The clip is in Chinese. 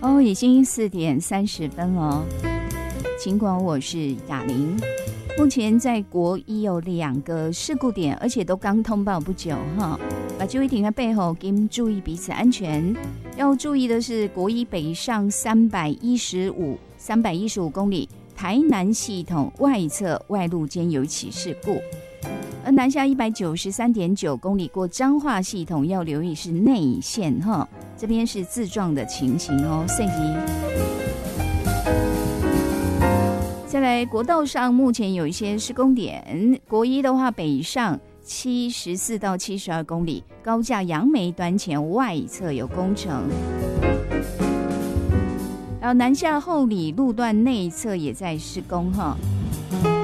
哦，已经4:30了。尽管我是雅玲，目前在国一有2个事故点，而且都刚通报不久哈。把注意停在背后，请注意彼此安全。要注意的是，国一北上315公里，台南系统外侧外路间有一起事故。而南下193.9公里过彰化系统，要留意是内线哈，这边是自撞的情形哦，慎疑。再来，国道上目前有一些施工点，国一的话北上74到72公里，高架杨梅端前外侧有工程。然后南下后里路段内侧也在施工哈。